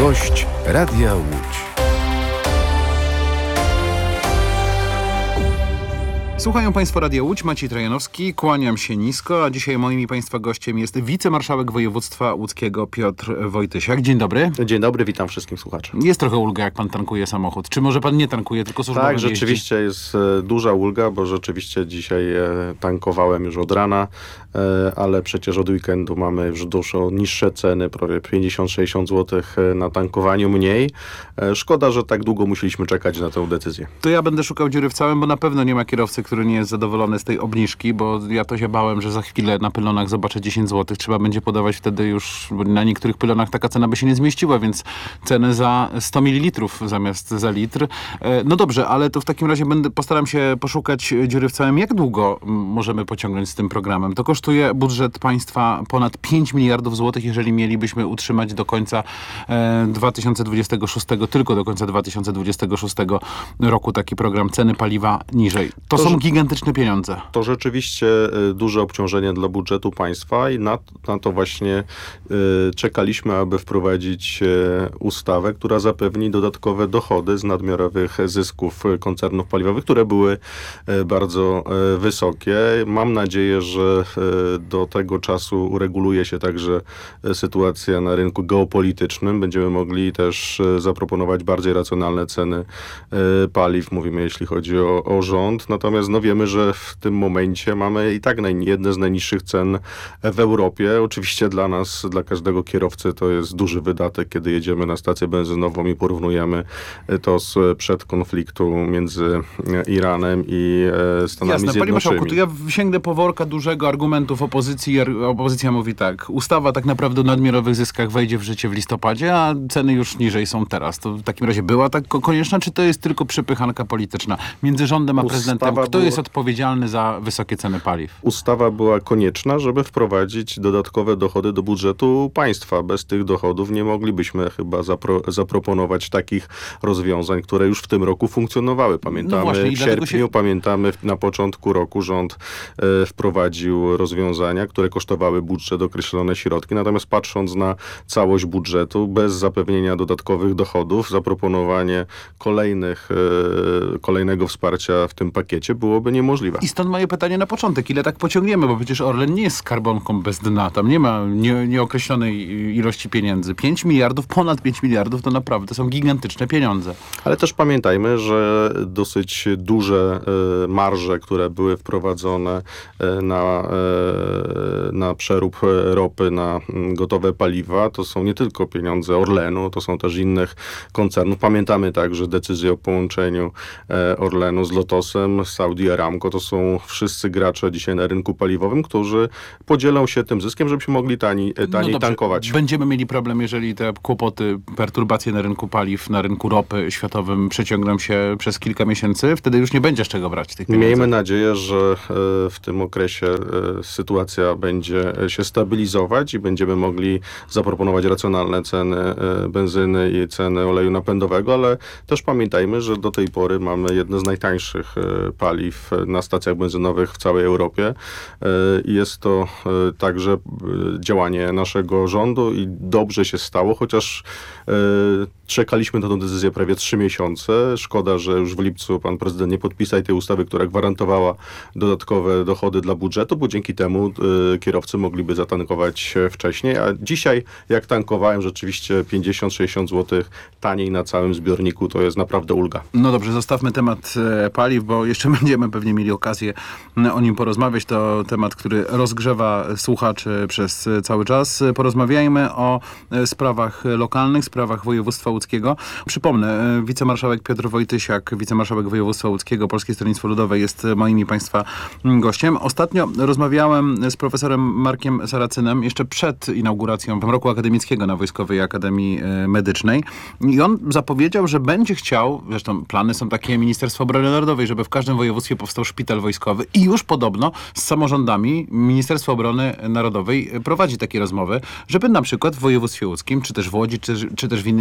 Gość Radia Łódź. Słuchają Państwo Radia Łódź, Maciej Trajanowski, kłaniam się nisko, a dzisiaj moim i Państwa gościem jest wicemarszałek województwa łódzkiego Piotr Wojtysiak. Dzień dobry. Dzień dobry, witam wszystkim słuchaczy. Jest trochę ulga, jak pan tankuje samochód. Czy może pan nie tankuje, tylko służbowo Tak, jeździ? rzeczywiście jest duża ulga, bo rzeczywiście dzisiaj tankowałem już od rana, ale przecież od weekendu mamy już dużo niższe ceny, prawie 50-60 zł na tankowaniu mniej. Szkoda, że tak długo musieliśmy czekać na tę decyzję. To ja będę szukał dziury w całym, bo na pewno nie ma kierowcy, który nie jest zadowolony z tej obniżki, bo ja to się bałem, że za chwilę na pylonach zobaczę 10 zł. Trzeba będzie podawać wtedy już, bo na niektórych pylonach taka cena by się nie zmieściła, więc ceny za 100 ml zamiast za litr. No dobrze, ale to w takim razie postaram się poszukać dziury w całym. Jak długo możemy pociągnąć z tym programem? To kosztuje budżet państwa ponad 5 miliardów złotych, jeżeli mielibyśmy utrzymać do końca 2026, tylko do końca 2026 roku taki program ceny paliwa niżej. To są gigantyczne pieniądze. To rzeczywiście duże obciążenie dla budżetu państwa i na to właśnie czekaliśmy, aby wprowadzić ustawę, która zapewni dodatkowe dochody z nadmiarowych zysków koncernów paliwowych, które były bardzo wysokie. Mam nadzieję, że do tego czasu ureguluje się także sytuacja na rynku geopolitycznym. Będziemy mogli też zaproponować bardziej racjonalne ceny paliw, mówimy jeśli chodzi o rząd. Natomiast wiemy, że w tym momencie mamy i tak jedne z najniższych cen w Europie. Oczywiście dla nas, dla każdego kierowcy to jest duży wydatek, kiedy jedziemy na stację benzynową i porównujemy to sprzed konfliktu między Iranem i Stanami Zjednoczonymi. Panie marszałku, to ja sięgnę po worka dużego argumentów opozycji. Opozycja mówi tak, ustawa tak naprawdę o nadmiarowych zyskach wejdzie w życie w listopadzie, a ceny już niżej są teraz. To w takim razie była tak konieczna, czy to jest tylko przepychanka polityczna między rządem a prezydentem? Kto jest odpowiedzialny za wysokie ceny paliw? Ustawa była konieczna, żeby wprowadzić dodatkowe dochody do budżetu państwa. Bez tych dochodów nie moglibyśmy chyba zaproponować takich rozwiązań, które już w tym roku funkcjonowały. Pamiętamy w sierpniu, pamiętamy na początku roku rząd wprowadził rozwiązania, które kosztowały budżet określone środki. Natomiast patrząc na całość budżetu, bez zapewnienia dodatkowych dochodów, zaproponowanie kolejnego wsparcia w tym pakiecie byłoby niemożliwe. I stąd moje pytanie na początek. Ile tak pociągniemy? Bo przecież Orlen nie jest skarbonką bez dna. Tam nie ma nieokreślonej ilości pieniędzy. 5 miliardów, ponad 5 miliardów to naprawdę są gigantyczne pieniądze. Ale też pamiętajmy, że dosyć duże marże, które były wprowadzone na przerób ropy, na gotowe paliwa, to są nie tylko pieniądze Orlenu, to są też innych koncernów. Pamiętamy także decyzję o połączeniu Orlenu z Lotosem, Saudi Aramco. To są wszyscy gracze dzisiaj na rynku paliwowym, którzy podzielą się tym zyskiem, żebyśmy mogli taniej tankować. Będziemy mieli problem, jeżeli te kłopoty, perturbacje na rynku paliw, na rynku ropy światowym przeciągną się przez kilka miesięcy. Wtedy już nie będzie z czego brać tych pieniędzy. Miejmy nadzieję, że w tym okresie sytuacja będzie się stabilizować i będziemy mogli zaproponować racjonalne ceny benzyny i ceny oleju napędowego, ale też pamiętajmy, że do tej pory mamy jedne z najtańszych paliw na stacjach benzynowych w całej Europie. Jest to także działanie naszego rządu i dobrze się stało, chociaż czekaliśmy na tę decyzję prawie 3 miesiące. Szkoda, że już w lipcu pan prezydent nie podpisał tej ustawy, która gwarantowała dodatkowe dochody dla budżetu, bo dzięki temu kierowcy mogliby zatankować wcześniej. A dzisiaj, jak tankowałem, rzeczywiście 50-60 zł taniej na całym zbiorniku, to jest naprawdę ulga. No dobrze, zostawmy temat paliw, bo jeszcze będziemy pewnie mieli okazję o nim porozmawiać. To temat, który rozgrzewa słuchaczy przez cały czas. Porozmawiajmy o sprawach lokalnych, sprawach województwa łódzkiego. Przypomnę, wicemarszałek Piotr Wojtysiak, wicemarszałek województwa łódzkiego, Polskie Stronnictwo Ludowe, jest moim i państwa gościem. Ostatnio rozmawiałem z profesorem Markiem Saracynem jeszcze przed inauguracją roku akademickiego na Wojskowej Akademii Medycznej i on zapowiedział, że będzie chciał, zresztą plany są takie Ministerstwa Obrony Narodowej, żeby w każdym województwie powstał szpital wojskowy i już podobno z samorządami Ministerstwo Obrony Narodowej prowadzi takie rozmowy, żeby na przykład w województwie łódzkim, czy też w Łodzi, czy też w innym miejscu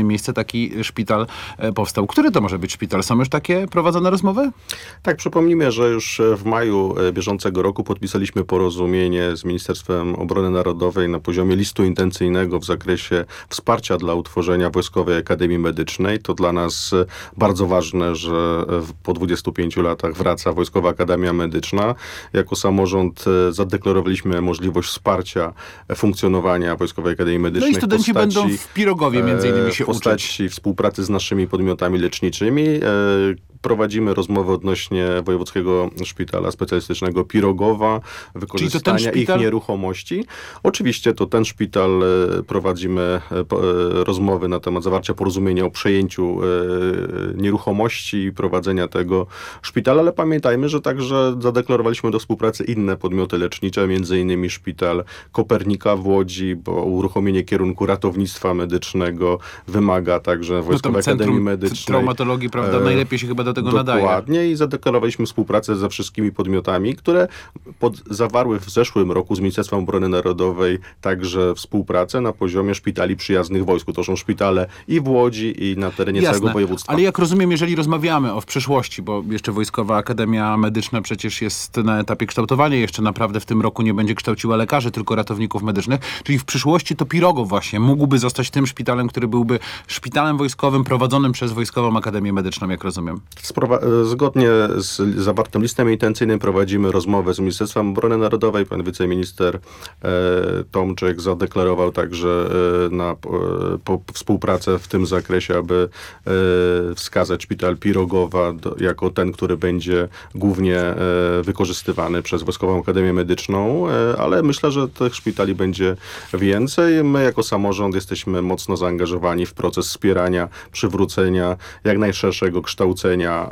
taki szpital powstał. Który to może być szpital? Są już takie prowadzone rozmowy? Tak, przypomnijmy, że już w maju bieżącego roku podpisaliśmy porozumienie z Ministerstwem Obrony Narodowej na poziomie listu intencyjnego w zakresie wsparcia dla utworzenia Wojskowej Akademii Medycznej. To dla nas bardzo ważne, że po 25 latach wraca Wojskowa Akademia Medyczna. Jako samorząd zadeklarowaliśmy możliwość wsparcia funkcjonowania Wojskowej Akademii Medycznej. No i studenci będą w Pirogowie między innymi się w postaci współpracy z naszymi podmiotami leczniczymi. Prowadzimy rozmowy odnośnie Wojewódzkiego Szpitala Specjalistycznego Pirogowa, wykorzystania ich nieruchomości. Oczywiście to ten szpital, prowadzimy rozmowy na temat zawarcia porozumienia o przejęciu nieruchomości i prowadzenia tego szpitala, ale pamiętajmy, że także zadeklarowaliśmy do współpracy inne podmioty lecznicze, między innymi Szpital Kopernika w Łodzi, bo uruchomienie kierunku ratownictwa medycznego wymaga także Wojskowej Akademii Medycznej. Traumatologii, prawda, najlepiej się chyba do tego nadaje. Dokładnie i zadeklarowaliśmy współpracę ze wszystkimi podmiotami, które zawarły w zeszłym roku z Ministerstwem Obrony Narodowej także współpracę na poziomie szpitali przyjaznych wojsku. To są szpitale i w Łodzi, i na terenie całego województwa. Ale jak rozumiem, jeżeli rozmawiamy o w przyszłości, bo jeszcze Wojskowa Akademia Medyczna przecież jest na etapie kształtowania, jeszcze naprawdę w tym roku nie będzie kształciła lekarzy, tylko ratowników medycznych, czyli w przyszłości to Pirogow właśnie mógłby zostać tym szpitalem, który byłby szpitalem wojskowym prowadzonym przez Wojskową Akademię Medyczną, jak rozumiem. Zgodnie z zawartym listem intencyjnym prowadzimy rozmowę z Ministerstwem Obrony Narodowej. Pan wiceminister Tomczyk zadeklarował także współpracę w tym zakresie, aby wskazać szpital Pirogowa jako ten, który będzie głównie wykorzystywany przez Wojskową Akademię Medyczną, ale myślę, że tych szpitali będzie więcej. My jako samorząd jesteśmy mocno zaangażowani w proces wspierania, przywrócenia jak najszerszego kształcenia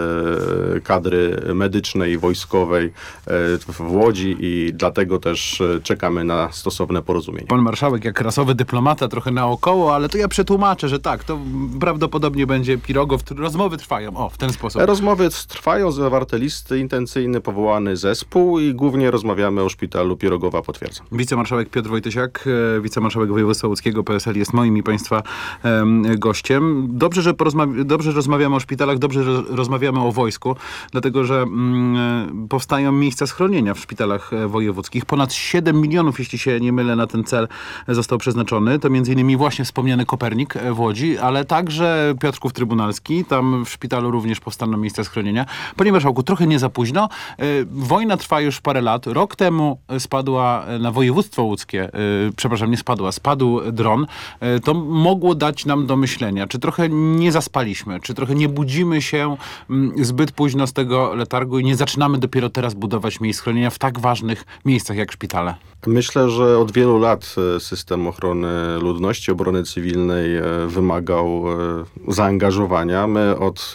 kadry medycznej i wojskowej w Łodzi i dlatego też czekamy na stosowne porozumienie. Pan marszałek, jak rasowy dyplomata, trochę naokoło, ale to ja przetłumaczę, że tak, to prawdopodobnie będzie Pirogow. Rozmowy trwają, w ten sposób. Rozmowy trwają, zawarte listy intencyjne, powołany zespół i głównie rozmawiamy o szpitalu Pirogowa, potwierdzam. Wicemarszałek Piotr Wojtysiak, wicemarszałek województwa łódzkiego, PSL jest moim i państwa gościem. Dobrze, że rozmawiamy o szpitalach, dobrze, że rozmawiamy o wojsku, dlatego, że powstają miejsca schronienia w szpitalach wojewódzkich. Ponad 7 milionów, jeśli się nie mylę, na ten cel został przeznaczony. To między innymi właśnie wspomniany Kopernik w Łodzi, ale także Piotrków Trybunalski. Tam w szpitalu również powstaną miejsca schronienia. Panie marszałku, trochę nie za późno. Wojna trwa już parę lat. Rok temu spadła na województwo łódzkie, spadł dron. To mogło dać nam do myślenia. Czy trochę nie zaspaliśmy? Czy trochę nie budzimy się zbyt późno z tego letargu i nie zaczynamy dopiero teraz budować miejsc schronienia w tak ważnych miejscach jak szpitale? Myślę, że od wielu lat system ochrony ludności, obrony cywilnej wymagał zaangażowania. My od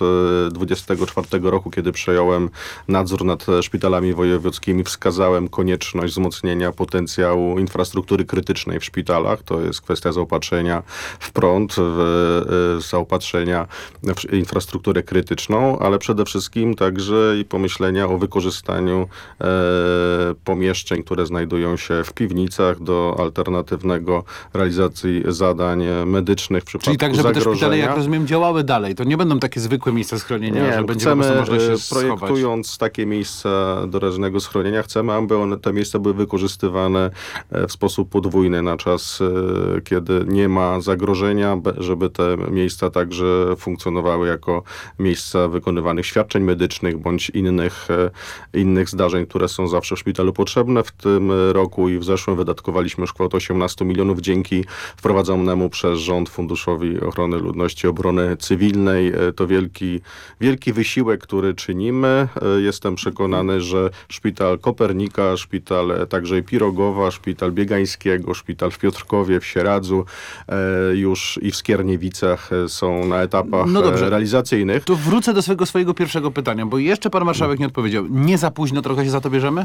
24 roku, kiedy przejąłem nadzór nad szpitalami wojewódzkimi, wskazałem konieczność wzmocnienia potencjału infrastruktury krytycznej w szpitalach. To jest kwestia zaopatrzenia w prąd, zaopatrzenia w infrastrukturę krytyczną, ale przede wszystkim także i pomyślenia o wykorzystaniu pomieszczeń, które znajdują się w piwnicach do alternatywnego realizacji zadań medycznych w przypadku Czyli tak, żeby zagrożenia. te szpitale, jak rozumiem, działały dalej. To nie będą takie zwykłe miejsca schronienia, że będzie po prostu można się projektując takie miejsca doraźnego schronienia, chcemy, aby te miejsca były wykorzystywane w sposób podwójny na czas, kiedy nie ma zagrożenia, żeby te miejsca także funkcjonowały jako miejsca wykonywanych świadczeń medycznych bądź innych zdarzeń, które są zawsze w szpitalu potrzebne. W tym roku i w zeszłym wydatkowaliśmy już kwotę 18 milionów dzięki wprowadzonemu przez rząd Funduszowi Ochrony Ludności i Obrony Cywilnej. To wielki wysiłek, który czynimy. Jestem przekonany, że szpital Kopernika, szpital także i Pirogowa, szpital Biegańskiego, szpital w Piotrkowie, w Sieradzu już i w Skierniewicach są na etapach realizacyjnych. To wrócę do swojego pierwszego pytania, bo jeszcze pan marszałek nie odpowiedział. Nie za późno trochę się za to bierzemy?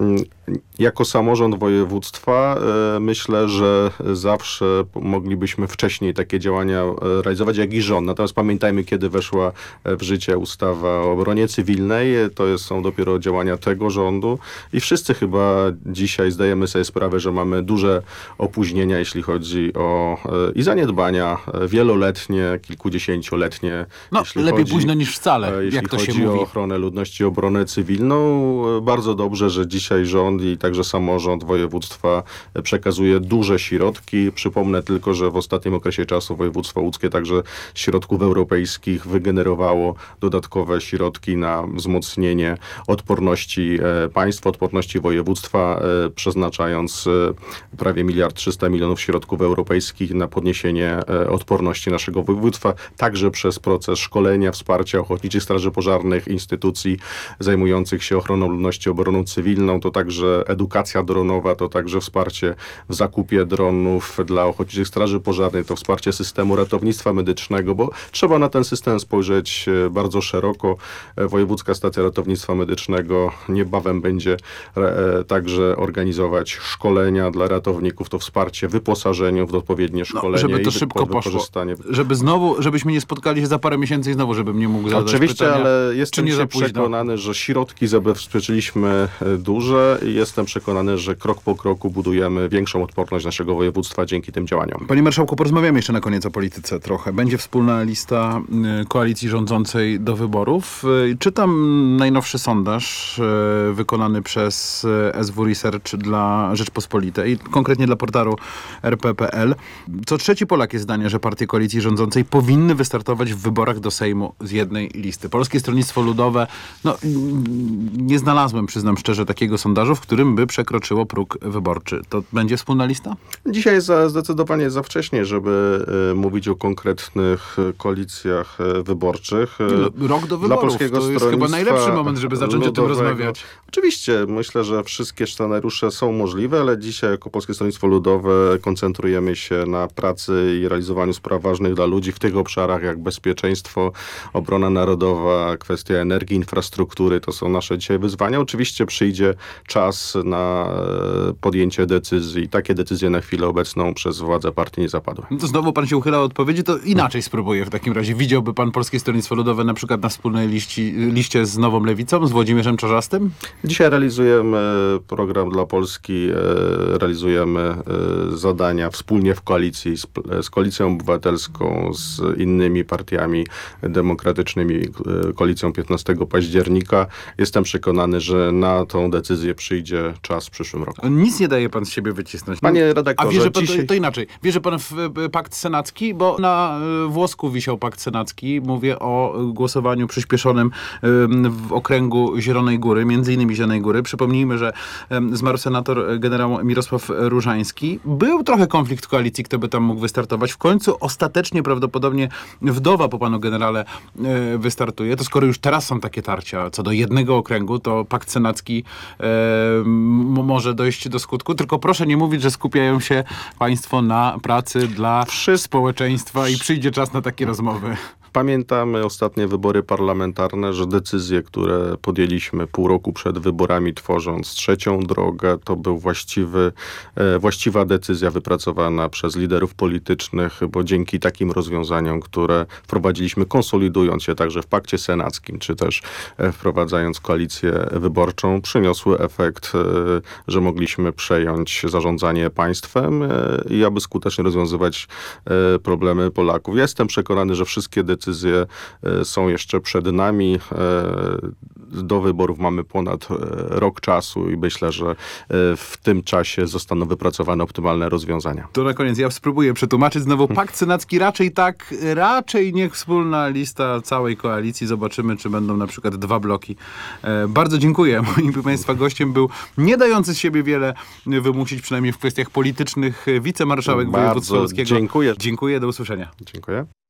Jako samorząd województwa myślę, że zawsze moglibyśmy wcześniej takie działania realizować, jak i rząd. Natomiast pamiętajmy, kiedy weszła w życie ustawa o obronie cywilnej. To są dopiero działania tego rządu i wszyscy chyba dzisiaj zdajemy sobie sprawę, że mamy duże opóźnienia, jeśli chodzi o i zaniedbania wieloletnie, kilkudziesięcioletnie. No, lepiej późno niż wcale, jak to się mówi. Jeśli chodzi o ochronę ludności, obronę cywilną, bardzo dobrze, że dzisiaj rząd i także samorząd województwa przekazuje duże środki. Przypomnę tylko, że w ostatnim okresie czasu województwo łódzkie także środków europejskich wygenerowało dodatkowe środki na wzmocnienie odporności państwa, odporności województwa, przeznaczając prawie 1,3 mld środków europejskich na podniesienie odporności naszego województwa, także przez proces szkolenia, wsparcia ochotniczych straży pożarnych, instytucji zajmujących się ochroną ludności, obroną cywilną, to także edukacja dronowa, to także wsparcie w zakupie dronów dla ochotniczych straży pożarnych, to wsparcie systemu ratownictwa medycznego, bo trzeba na ten system spojrzeć bardzo szeroko. Wojewódzka Stacja Ratownictwa Medycznego niebawem będzie także organizować szkolenia dla ratowników, to wsparcie wyposażeniu w odpowiednie szkolenia. Żeby to szybko poszło. Żebyśmy nie spotkali się za parę miesięcy i znowu, żebym nie mógł zadać Oczywiście, pytania, ale jestem przekonany, że środki zabezpieczyliśmy duże i jestem przekonany, że krok po kroku budujemy większą odporność naszego województwa dzięki tym działaniom. Panie marszałku, porozmawiamy jeszcze na koniec o polityce trochę. Będzie wspólna lista koalicji rządzącej do wyborów. Czytam najnowszy sondaż wykonany przez SW Research dla Rzeczpospolitej, konkretnie dla portalu rp.pl. Co trzeci Polak jest zdania, że partie koalicji rządzącej powinny wystartować w wyborach do Sejmu z jednej listy. Polskie Stronnictwo Ludowe, nie znalazłem, przyznam szczerze, takiego sondażu, w którym by przekroczyło próg wyborczy. To będzie wspólna lista? Dzisiaj zdecydowanie za wcześnie, żeby mówić o konkretnych koalicjach wyborczych. Rok do wyborów, to jest chyba najlepszy moment, żeby zacząć o tym rozmawiać. Oczywiście, myślę, że wszystkie scenariusze są możliwe, ale dzisiaj jako Polskie Stronnictwo Ludowe koncentrujemy się na pracy i realizowaniu spraw ważnych dla ludzi w tych obszarach jak bezpieczeństwo, obrona narodowa, kwestia energii, infrastruktury. To są nasze dzisiaj wyzwania. Oczywiście przyjdzie czas na podjęcie decyzji. Takie decyzje na chwilę obecną przez władze partii nie zapadły. To znowu pan się uchyla od odpowiedzi, to inaczej spróbuję w takim razie. Widziałby pan Polskie Stronnictwo Ludowe na przykład na wspólnej liście z Nową Lewicą, z Włodzimierzem Czarzastym? Dzisiaj realizujemy program dla Polski, realizujemy zadania wspólnie w koalicji z Koalicją Obywatelską, z innymi partiami demokratycznymi, koalicją 15 października. Jestem przekonany, że na tą decyzję przyjdzie czas w przyszłym roku. Nic nie daje pan z siebie wycisnąć. Panie redaktorze, a wierzy pan, to inaczej. Wierzy pan w pakt senacki? Bo na włosku wisiał pakt senacki. Mówię o głosowaniu przyspieszonym w okręgu Zielonej Góry, między innymi Zielonej Góry. Przypomnijmy, że zmarł senator generał Mirosław Różański. Był trochę konflikt koalicji, kto by tam mógł wystartować. W końcu ostatecznie prawdopodobnie wdowa po panu generale wystartuje. To skoro już teraz są takie tarcia co do jednego okręgu, to pakt senacki może dojść do skutku. Tylko proszę nie mówić, że skupiają się państwo na pracy dla społeczeństwa i przyjdzie czas na takie rozmowy. Pamiętamy ostatnie wybory parlamentarne, że decyzje, które podjęliśmy pół roku przed wyborami, tworząc trzecią drogę, to był właściwa decyzja wypracowana przez liderów politycznych, bo dzięki takim rozwiązaniom, które wprowadziliśmy, konsolidując się także w pakcie senackim, czy też wprowadzając koalicję wyborczą, przyniosły efekt, że mogliśmy przejąć zarządzanie państwem i aby skutecznie rozwiązywać problemy Polaków. Ja jestem przekonany, że wszystkie decyzje są jeszcze przed nami. Do wyborów mamy ponad rok czasu i myślę, że w tym czasie zostaną wypracowane optymalne rozwiązania. To na koniec ja spróbuję przetłumaczyć znowu. Pakt senacki raczej niech wspólna lista całej koalicji. Zobaczymy, czy będą na przykład 2 bloki. Bardzo dziękuję. Moim państwa gościem był nie dający z siebie wiele wymusić, przynajmniej w kwestiach politycznych, wicemarszałek województwa łódzkiego. Dziękuję. Dziękuję, do usłyszenia. Dziękuję.